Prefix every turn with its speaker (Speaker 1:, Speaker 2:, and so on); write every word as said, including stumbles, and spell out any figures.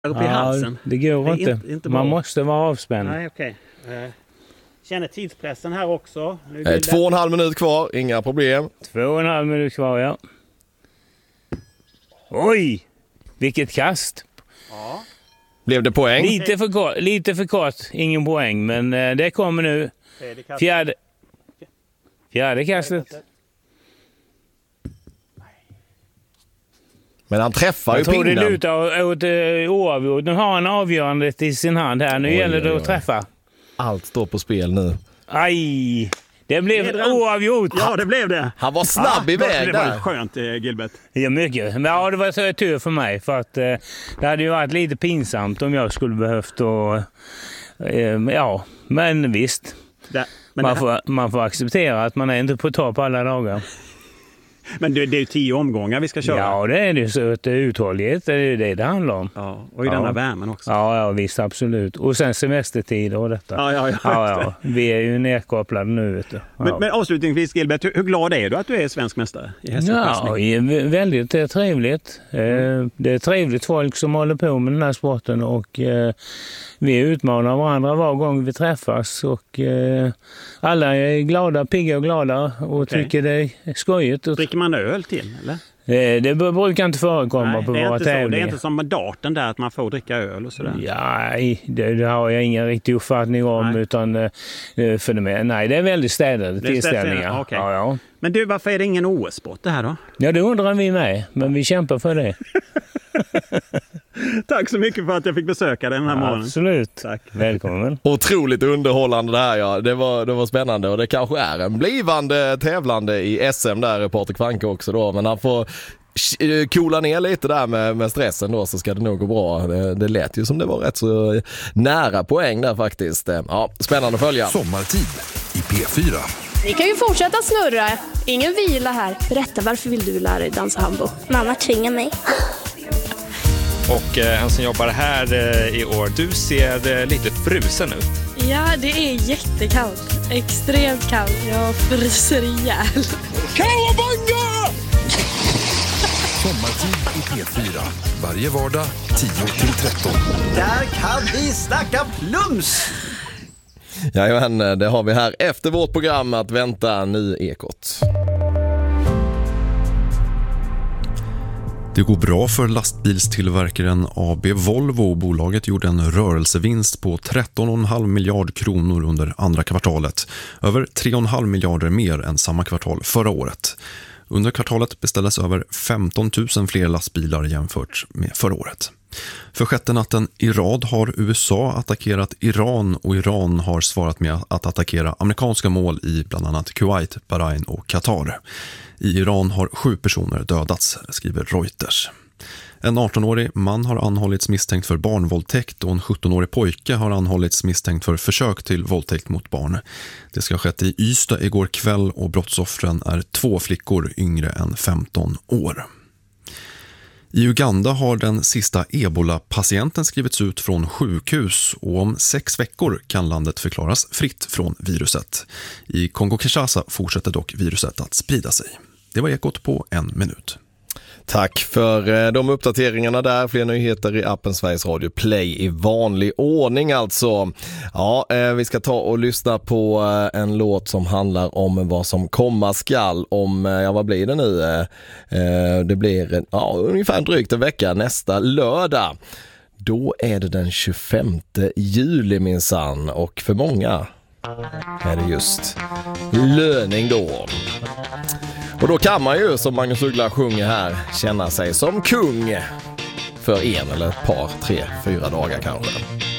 Speaker 1: Uppe i halsen.
Speaker 2: Det går
Speaker 1: Nej,
Speaker 2: inte.
Speaker 1: inte, inte
Speaker 2: Man måste vara avspänd.
Speaker 1: Nej, okej. Okay. Uh, känner tidspressen här också.
Speaker 3: Eh, två och en halv minut kvar, inga problem.
Speaker 2: Två och en halv minut kvar, ja. Oj! Vilket kast.
Speaker 1: Ja.
Speaker 3: Blev det poäng?
Speaker 2: Lite för kort, lite för kort. Ingen poäng, men uh, det kommer nu. Fjärde, fjärde kastet.
Speaker 3: Men han träffar
Speaker 2: jag
Speaker 3: ju
Speaker 2: tror
Speaker 3: pinnen.
Speaker 2: det lutar åt uh, oavgjort. Nu har han avgörandet i sin hand här. Nu oj, gäller det oj, oj. att träffa.
Speaker 3: Allt står på spel nu.
Speaker 2: Aj! Det blev
Speaker 1: Nedran.
Speaker 2: Oavgjort.
Speaker 1: Ja, det blev det.
Speaker 3: Han var snabb
Speaker 1: ja,
Speaker 3: iväg
Speaker 1: det
Speaker 3: där.
Speaker 1: Det var skönt, Gilbert.
Speaker 2: Ja, mycket. Men ja, det var så tur för mig. För att uh, det hade ju varit lite pinsamt om jag skulle behövt och, uh, ja, men visst. Det, men man, det här... får, man får acceptera att man är inte på topp alla dagar.
Speaker 1: Men det, det är ju tio omgångar vi ska köra.
Speaker 2: Ja, det är det. Så att uthållighet är det det det handlar om.
Speaker 1: Ja, och i ja. denna värmen också.
Speaker 2: Ja, ja, visst, absolut. Och sen semestertid och detta.
Speaker 1: Ja, ja, ja.
Speaker 2: ja, ja. Vi är ju nedkopplade nu, vet du. Ja.
Speaker 1: Men, men avslutningsvis, Gilbert, hur, hur glad är du att du är svensk mästare i hästkastning?
Speaker 2: Ja, väldigt det är trevligt. Mm. Det är trevligt folk som håller på med den här sporten och eh, vi utmanar varandra var gång vi träffas och eh, alla är glada, pigga och glada och okay. tycker det är skojigt.
Speaker 1: Dricker man öl till, eller?
Speaker 2: Eh, det brukar inte förekomma
Speaker 1: nej,
Speaker 2: på våra tävlingar.
Speaker 1: Det är inte som med darten där att man får dricka öl och sådär?
Speaker 2: Ja, det, det har jag ingen riktig uppfattning om. Nej. Utan, eh, för det med, nej, det är väldigt städade tillställningar.
Speaker 1: Okay.
Speaker 2: Ja, ja.
Speaker 1: Men du, varför är det ingen O S-sport det här då?
Speaker 2: Ja, det undrar vi med, men vi kämpar för det.
Speaker 1: Tack så mycket för att jag fick besöka dig den här ja, morgonen.
Speaker 2: Absolut.
Speaker 1: Tack.
Speaker 2: Välkommen.
Speaker 3: Otroligt underhållande det här, ja. Det var, det var spännande och det kanske är en blivande tävlande i S M där, Patrik Franke också då. Men han får coola ner lite där med, med stressen då, så ska det nog gå bra. Det, det lät ju som det var rätt så nära poäng där faktiskt. Ja, spännande att följa.
Speaker 4: Sommartid i P fyra.
Speaker 5: Vi kan ju fortsätta snurra. Ingen vila här. Berätta, varför vill du lära dig dansa hambo?
Speaker 6: Mamma tvingar mig.
Speaker 7: Och eh, han som jobbar här eh, i år, du ser eh, lite frusen ut.
Speaker 8: Ja, det är jättekallt. Extremt kallt. Jag fryser ihjäl.
Speaker 4: Kawabanga! Sommartid i P fyra. Varje vardag tio till tretton.
Speaker 9: Där kan vi snacka plums!
Speaker 3: Jajamän, det har vi här efter vårt program att vänta ny Ekot.
Speaker 10: Det går bra för lastbilstillverkaren A B Volvo. Bolaget gjorde en rörelsevinst på tretton komma fem miljard kronor under andra kvartalet. Över tre komma fem miljarder mer än samma kvartal förra året. Under kvartalet beställdes över femton tusen fler lastbilar jämfört med förra året. För sjätte natten i rad har U S A attackerat Iran och Iran har svarat med att attackera amerikanska mål i bland annat Kuwait, Bahrain och Qatar. I Iran har sju personer dödats, skriver Reuters. En arton-årig man har anhållits misstänkt för barnvåldtäkt och en sjutton-årig pojke har anhållits misstänkt för försök till våldtäkt mot barn. Det ska ha skett i Ystad igår kväll och brottsoffren är två flickor yngre än femton år. I Uganda har den sista Ebola-patienten skrivits ut från sjukhus och om sex veckor kan landet förklaras fritt från viruset. I Kongo-Kinshasa fortsätter dock viruset att sprida sig. Det var Ekot på en minut.
Speaker 3: Tack för de uppdateringarna där. Fler nyheter i appen Sveriges Radio Play i vanlig ordning alltså. Ja, vi ska ta och lyssna på en låt som handlar om vad som komma skall om, ja vad blir det nu? Det blir ja, ungefär drygt en vecka nästa lördag. Då är det den tjugofemte juli minsann och för många är det just löning då. Och då kan man ju, som Magnus Uggla sjunger här, känna sig som kung för en eller ett par, tre, fyra dagar kanske.